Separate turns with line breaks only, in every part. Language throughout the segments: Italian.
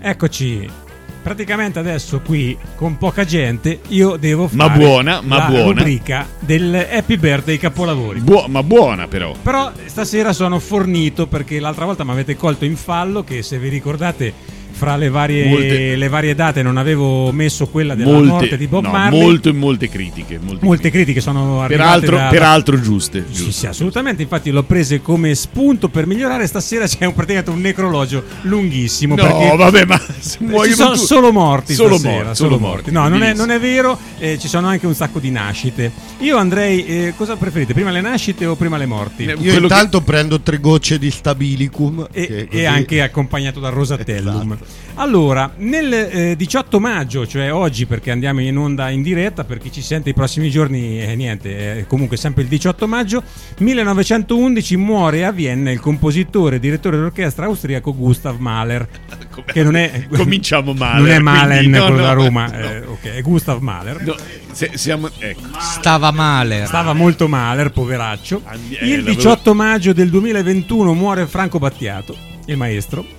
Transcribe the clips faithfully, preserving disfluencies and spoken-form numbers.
Eccoci. Praticamente adesso qui con poca gente io devo fare
ma buona, ma
la
buona.
rubrica del Happy Birthday Capolavori.
Buo- ma buona però.
Però stasera sono fornito perché l'altra volta mi avete colto in fallo che, se vi ricordate, fra le varie,
Molte-
le varie date non avevo messo quella della
Molte,
morte di Bob
no,
Marley.
molte, molte critiche. Molte,
Molte critiche sono arrivate
Peraltro,
da,
peraltro giuste.
Sì,
giuste.
sì, assolutamente. Infatti l'ho prese come spunto per migliorare. Stasera c'è un, praticamente un necrologio lunghissimo.
No,
perché
vabbè, ma se muoiono
ci sono
tu-
solo morti
Solo
stasera,
morti,
solo
solo
morti.
morti.
No, non è,
Benissimo.
non è vero. Eh, ci sono anche un sacco di nascite. Io andrei. Eh, cosa preferite? Prima le nascite o prima le morti?
Eh,
Io
Quello
intanto prendo tre gocce di Stabilicum
E,
che
e
così-
anche accompagnato dal Rosatellum.
Esatto.
Allora, nel eh, diciotto maggio, cioè oggi, perché andiamo in onda in diretta, per chi ci sente i prossimi giorni, eh, niente, è comunque sempre il diciotto maggio, millenovecentoundici muore a Vienna il compositore e direttore d'orchestra austriaco Gustav Mahler.
Come-
Che non è,
Cominciamo male.
non è Mahler,
quindi no,
quello
no.
da Roma, eh, ok, è Gustav Mahler.
No, se- siamo, ecco.
Stava male.
Stava molto male, poveraccio.
Andi- eh,
Il
l'avevo-
diciotto maggio del duemilaventuno muore Franco Battiato, il maestro.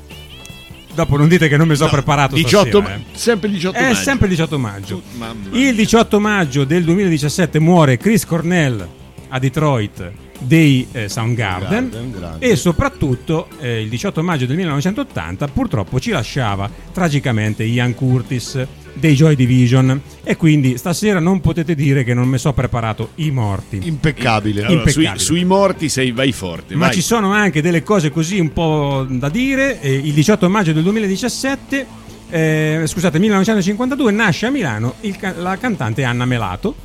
Dopo non dite che non mi sono preparato
diciotto,
stasera, eh.
sempre il diciotto
È
maggio.
sempre il diciotto maggio.
Mamma.
Il diciotto maggio del duemiladiciassette muore Chris Cornell a Detroit dei eh, Soundgarden.
Soundgarden, grande.
E soprattutto eh, il diciotto maggio del millenovecentottanta purtroppo ci lasciava tragicamente Ian Curtis dei Joy Division, e quindi stasera non potete dire che non mi so preparato i morti.
Impeccabile.
Allora, sui,
impeccabile.
sui morti sei vai forte.
Ma
vai.
ci sono anche delle cose così un po' da dire. Eh, il diciotto maggio del duemiladiciassette, eh, scusate, millenovecentocinquantadue, nasce a Milano il ca- la cantante Anna Melato.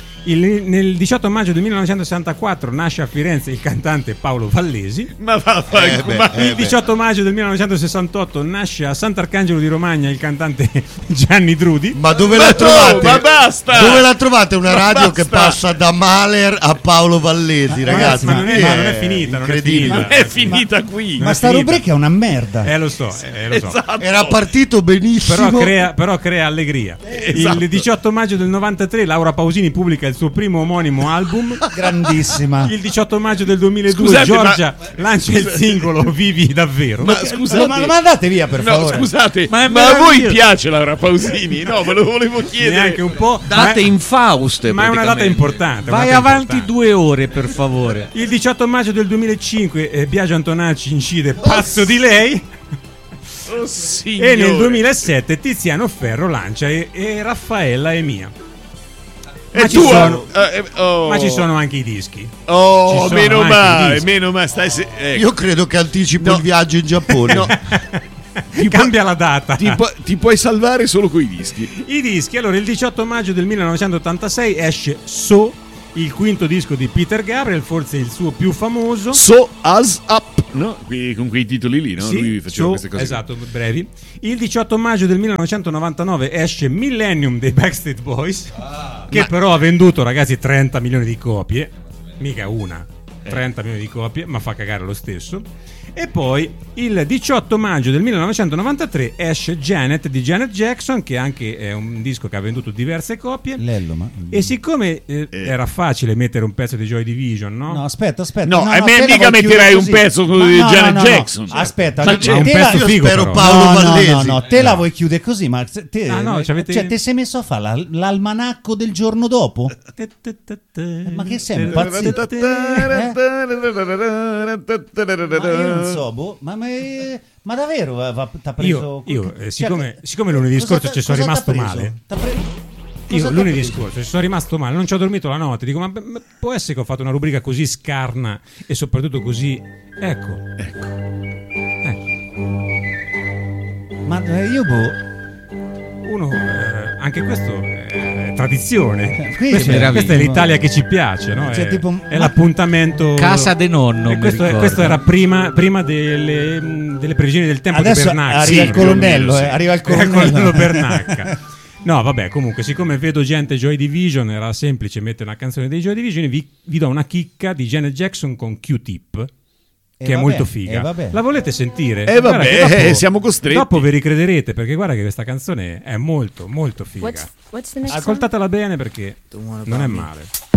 Il- nel diciotto maggio del millenovecentosessantaquattro nasce a Firenze il cantante Paolo Vallesi.
Ma va, va,
Eh beh,
ma-
eh
Il diciotto maggio del millenovecentosessantotto nasce a Sant'Arcangelo di Romagna il cantante Gianni Drudi.
Ma dove
Ma
la
no,
trovate?
ma basta!
Dove la trovate una
Ma
radio
basta!
che passa da Mahler a Paolo Vallesi, ragazzi?
ma non è-
Eh,
ma non è finita, non è
incredibile.
finita.
Non è finita qui.
Non
Ma
è
sta
finita.
rubrica è una merda.
Eh lo so, eh, lo so.
Esatto.
Era partito benissimo.
Però crea, però crea allegria.
Esatto.
Il diciotto maggio del novantatré Laura Pausini pubblica il suo primo omonimo album.
Grandissima.
Il diciotto maggio del duemiladue
Scusate,
Giorgia
ma-
lancia il singolo Vivi davvero.
Ma
Ma,
scusate,
ma, ma andate via per
no,
favore.
scusate,
Ma
ma,
è
a voi
meraviglioso.
piace Laura Pausini? No, ve lo volevo chiedere.
Neanche un po'.
Date
ma,
infauste.
ma è una data
praticamente.
importante.
Vai
una data
avanti
importante.
due ore, per favore.
Il diciotto maggio del duemilacinque eh, Biagio Antonacci incide Pazzo di lei.
Oh, signore.
E nel duemilasette Tiziano Ferro lancia e, e Raffaella è mia.
E
ma ci
tu,
sono-
eh, eh, oh.
Ma ci sono anche i dischi.
Oh,
ci sono
meno
anche i
male,
dischi.
meno male. Stai se- ecco.
Io credo che anticipo
No.
il viaggio in Giappone.
No. Ti
Cambia la data.
Ti, pu- ti puoi salvare solo coi dischi.
I dischi. Allora, il diciotto maggio del millenovecentottantasei esce So, il quinto disco di Peter Gabriel, forse il suo più famoso.
So As Up, no? Qui- con quei titoli lì, no?
Sì,
Lui faceva
So,
queste cose.
esatto, brevi. Il diciotto maggio del millenovecentonovantanove esce Millennium dei Backstreet Boys, che però ha venduto, ragazzi, trenta milioni di copie. Mica una, trenta milioni di copie, ma fa cagare lo stesso. E poi il diciotto maggio del millenovecentonovantatré esce Janet di Janet Jackson, che anche è un disco che ha venduto diverse copie.
Lello, ma...
E siccome eh,
Eh.
era facile mettere un pezzo di Joy Division, no?
No, aspetta, aspetta.
No, a me
te la
mica
vuoi
metterai
chiudere
un
così.
pezzo con
Ma
di
no,
Janet
no, no,
Jackson.
no. Aspetta,
Ma
te
c'è un
la-
pezzo
Io
figo,
spero
però.
Paolo
no,
Vallesi.
no, no, no, te la vuoi chiudere così, ma te,
Ah, no, c'avete-
cioè, te sei messo a fare la- l'almanacco del giorno dopo? Ma che sei impazzito? Eh? Ma io non so, boh, ma, ma, ma davvero va- va- t'ha preso...
Io- io, eh,
Cioè,
siccome- siccome lunedì
cosa
scorso
t'ha-
ci sono
cosa
rimasto
t'ha preso?
male.
T'ha pre-
Io
cosa t'ha
lunedì
preso?
scorso ci sono rimasto male, non ci ho dormito la notte. Dico, ma, ma può essere che ho fatto una rubrica così scarna e soprattutto così. Ecco, ecco.
Ma eh, io boh...
Uno, eh, anche questo è tradizione.
Qui
Questa,
meraviglia.
è, questa è l'Italia che ci piace, no?
Cioè,
è,
tipo-
è l'appuntamento.
Casa de nonno,
E
mi
questo, è-
ricordo.
questo era prima, prima delle, mh, delle previsioni del tempo
Adesso
di Bernacchi.
arriva il
più o meno,
colonnello,
sì.
eh, arriva il
Arriva
colonnello.
Bernacca. No, vabbè, comunque, siccome vedo gente Joy Division, era semplice mettere una canzone dei Joy Division, vi, vi do una chicca di Janet Jackson con Q-Tip,
Eh,
che è
vabbè,
molto
eh,
figa.
vabbè.
La volete sentire?
Eh, vabbè,
Guarda che
eh, siamo costretti.
Dopo vi ricrederete, perché guarda che questa canzone è molto, molto figa.
What's, what's the next song?
Ascoltatela bene perché non è male.